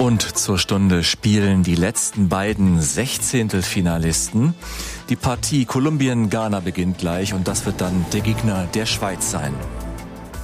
Und zur Stunde spielen die letzten beiden Sechzehntelfinalisten. Die Partie Kolumbien-Ghana beginnt gleich und das wird dann der Gegner der Schweiz sein.